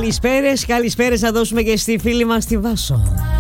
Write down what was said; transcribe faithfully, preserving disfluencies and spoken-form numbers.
Καλησπέρες, καλησπέρες να δώσουμε και στη φίλη μας τη Βάσο.